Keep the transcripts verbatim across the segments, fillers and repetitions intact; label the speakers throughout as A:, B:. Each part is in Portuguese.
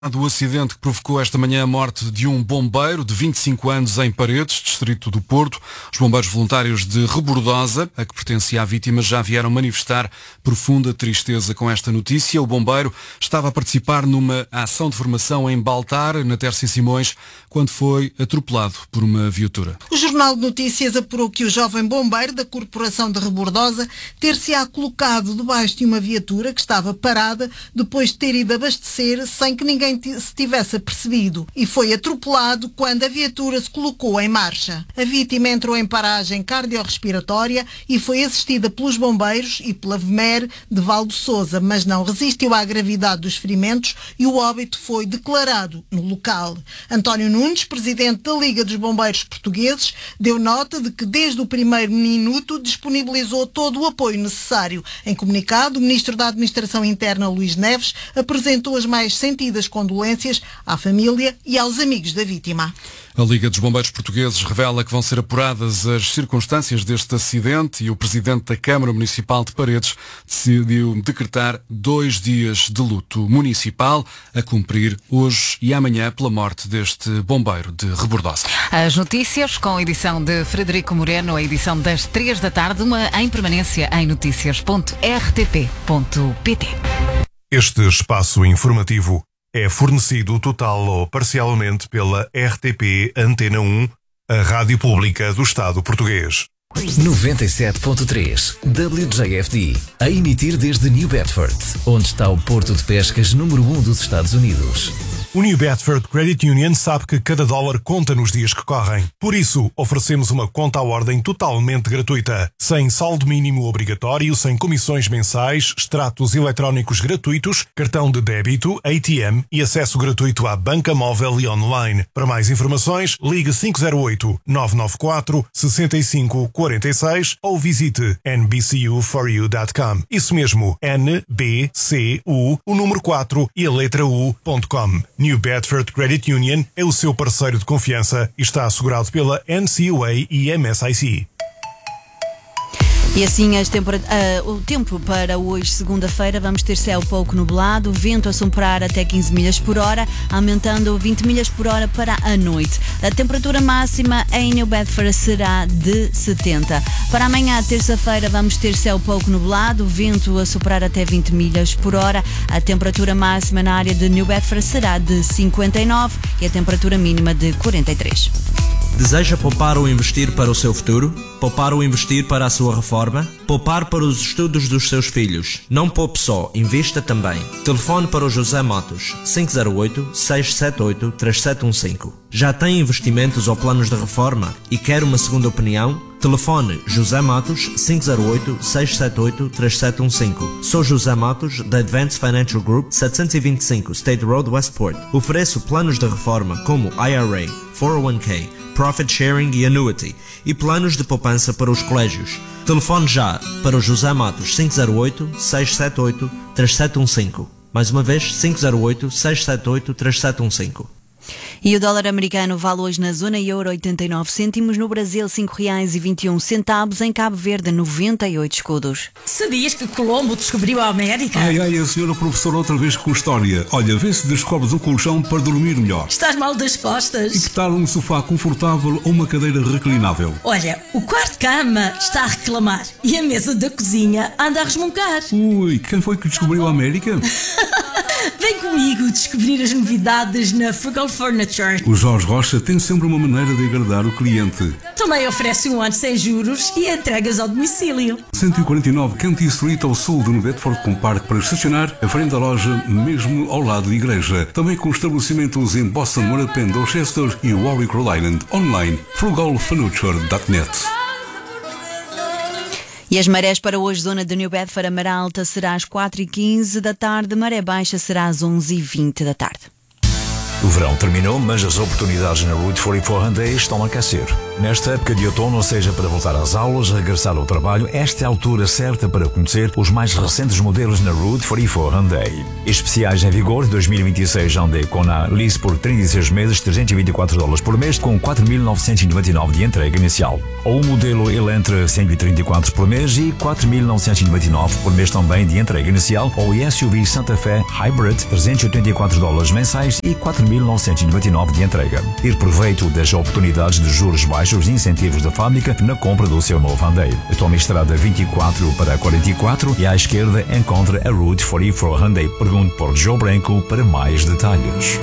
A: Do acidente que provocou esta manhã a morte de um bombeiro de vinte e cinco anos em Paredes, distrito do Porto. Os bombeiros voluntários de Rebordosa, a que pertencia à vítima, já vieram manifestar profunda tristeza com esta notícia. O bombeiro estava a participar numa ação de formação em Baltar, na Terça e Simões, quando foi atropelado por uma viatura.
B: O Jornal de Notícias apurou que o jovem bombeiro da Corporação de Rebordosa ter-se-á colocado debaixo de uma viatura que estava parada depois de ter ido abastecer sem que ninguém se tivesse apercebido e foi atropelado quando a viatura se colocou em marcha. A vítima entrou em paragem cardiorrespiratória e foi assistida pelos bombeiros e pela V M E R de Valdo Sousa, mas não resistiu à gravidade dos ferimentos e o óbito foi declarado no local. António Nunes, presidente da Liga dos Bombeiros Portugueses, deu nota de que desde o primeiro minuto disponibilizou todo o apoio necessário. Em comunicado, o ministro da Administração Interna, Luís Neves, apresentou as mais sentidas condolências à família e aos amigos da vítima.
A: A Liga dos Bombeiros Portugueses revela que vão ser apuradas as circunstâncias deste acidente e o presidente da Câmara Municipal de Paredes decidiu decretar dois dias de luto municipal a cumprir hoje e amanhã pela morte deste bombeiro de Rebordosa.
C: As notícias com a edição de Frederico Moreno, a edição das três da tarde, uma em permanência em notícias ponto r t p ponto p t.
D: Este espaço informativo é fornecido total ou parcialmente pela R T P Antena um, a rádio pública do Estado português.
E: noventa e sete ponto três W J F D, a emitir desde New Bedford, onde está o porto de pescas número um dos Estados Unidos.
D: O New Bedford Credit Union sabe que cada dólar conta nos dias que correm. Por isso, oferecemos uma conta à ordem totalmente gratuita, sem saldo mínimo obrigatório, sem comissões mensais, extratos eletrónicos gratuitos, cartão de débito, A T M e acesso gratuito à banca móvel e online. Para mais informações, ligue cinco zero oito, nove nove quatro, seis cinco quatro seis ou visite n b c u for you ponto com. Isso mesmo, N B C U, o número quatro e a letra U ponto com. New Bedford Credit Union é o seu parceiro de confiança e está assegurado pela N C U A e M S I C.
F: E assim as tempora- uh, o tempo para hoje, segunda-feira, vamos ter céu pouco nublado, vento a soprar até quinze milhas por hora, aumentando vinte milhas por hora para a noite. A temperatura máxima em New Bedford será de setenta. Para amanhã, terça-feira, vamos ter céu pouco nublado, vento a soprar até vinte milhas por hora. A temperatura máxima na área de New Bedford será de cinquenta e nove e a temperatura mínima de quarenta e três.
G: Deseja poupar ou investir para o seu futuro? Poupar ou investir para a sua reforma? Poupar para os estudos dos seus filhos? Não poupe só, invista também. Telefone para o José Matos, cinco zero oito, seis sete oito, três sete um cinco. Já tem investimentos ou planos de reforma e quer uma segunda opinião? Telefone José Matos, cinco zero oito, seis sete oito, três sete um cinco. Sou José Matos, da Advanced Financial Group, setecentos e vinte e cinco State Road, Westport. Ofereço planos de reforma como I R A, quatro oh one K, Profit Sharing e Annuity e planos de poupança para os colégios. Telefone já para o José Matos, cinco zero oito, seis sete oito, três sete um cinco. Mais uma vez, cinco zero oito, seis sete oito, três sete um cinco.
F: E o dólar americano vale hoje na zona euro oitenta e nove cêntimos, no Brasil cinco reais e vinte e um centavos, em Cabo Verde noventa e oito escudos.
H: Sabias que Colombo descobriu a América?
I: Ai, ai, a senhora professora outra vez com história. Olha, vê se descobres um colchão para dormir melhor.
H: Estás mal das costas?
I: E que tal um sofá confortável ou uma cadeira reclinável?
H: Olha, o quarto de cama está a reclamar e a mesa da cozinha anda a resmungar.
I: Ui, quem foi que descobriu a América?
H: Vem comigo descobrir as novidades na Frugal Furniture.
I: O Jorge Rocha tem sempre uma maneira de agradar o cliente.
H: Também oferece um ano sem juros e entregas ao domicílio.
I: cento e quarenta e nove Canty Street, ao sul de New Bedford, com parque para estacionar, à frente da loja, mesmo ao lado da igreja. Também com estabelecimentos em Boston, Morapen, Dorchester e Warwick, Rhode Island. Online, frugal furniture ponto net.
F: E as marés para hoje, zona de New Bedford, a maré alta será às quatro e quinze da tarde, maré baixa será às onze e vinte da tarde.
J: O verão terminou, mas as oportunidades na Route quarenta e quatro Hyundai estão a aquecer. Nesta época de outono, ou seja, para voltar às aulas, regressar ao trabalho, esta é a altura certa para conhecer os mais recentes modelos na Route quarenta e quatro Hyundai. Especiais em vigor de dois mil e vinte e seis Hyundai Kona lease por trinta e seis meses, trezentos e vinte e quatro dólares por mês, com quatro mil novecentos e noventa e nove de entrega inicial. Ou o modelo Elantra cento e trinta e quatro por mês e quatro mil novecentos e noventa e nove por mês também de entrega inicial, ou o S U V Santa Fe Hybrid, trezentos e oitenta e quatro dólares mensais e quatro mil novecentos e noventa e nove de entrega. Ter proveito das oportunidades de juros baixos e incentivos da fábrica na compra do seu novo Hyundai. Tome a estrada vinte e quatro para quarenta e quatro e à esquerda encontra a Route quarenta e quatro Hyundai. Pergunte por Joe Branco para mais detalhes.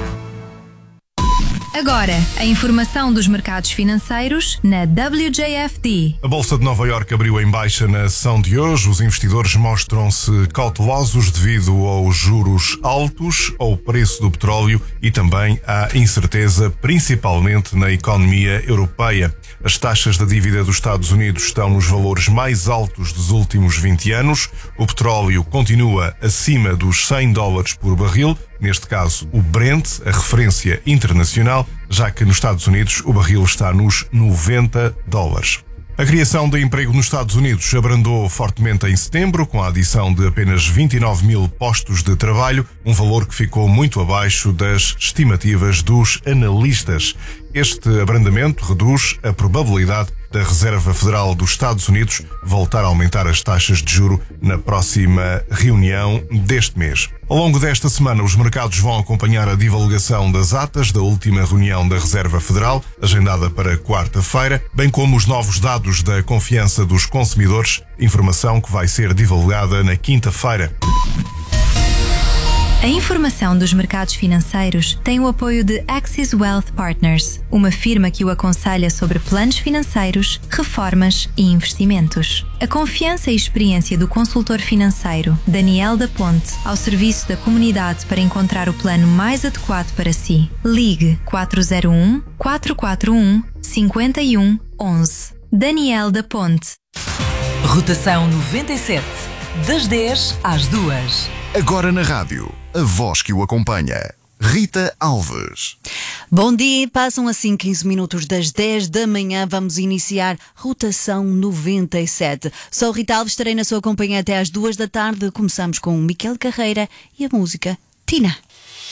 K: Agora, a informação dos mercados financeiros na W J F D.
D: A Bolsa de Nova Iorque abriu em baixa na sessão de hoje. Os investidores mostram-se cautelosos devido aos juros altos, ao preço do petróleo e também à incerteza, principalmente na economia europeia. As taxas da dívida dos Estados Unidos estão nos valores mais altos dos últimos vinte anos. O petróleo continua acima dos cem dólares por barril, neste caso o Brent, a referência internacional, já que nos Estados Unidos o barril está nos noventa dólares. A criação de emprego nos Estados Unidos abrandou fortemente em setembro, com a adição de apenas vinte e nove mil postos de trabalho, um valor que ficou muito abaixo das estimativas dos analistas. Este abrandamento reduz a probabilidade da Reserva Federal dos Estados Unidos voltar a aumentar as taxas de juro na próxima reunião deste mês. Ao longo desta semana, os mercados vão acompanhar a divulgação das atas da última reunião da Reserva Federal, agendada para quarta-feira, bem como os novos dados da confiança dos consumidores, informação que vai ser divulgada na quinta-feira.
K: A informação dos mercados financeiros tem o apoio de Axis Wealth Partners, uma firma que o aconselha sobre planos financeiros, reformas e investimentos. A confiança e experiência do consultor financeiro Daniel da Ponte ao serviço da comunidade para encontrar o plano mais adequado para si. Ligue quatro zero um, quatro quatro um, cinco um um um. Daniel da Ponte.
L: Rotação noventa e sete, das dez às duas.
M: Agora na rádio, a voz que o acompanha. Rita Alves.
F: Bom dia, passam assim quinze minutos das dez da manhã, vamos iniciar Rotação noventa e sete. Sou Rita Alves, estarei na sua companhia até às duas da tarde. Começamos com o Miquel Carreira e a música Tina.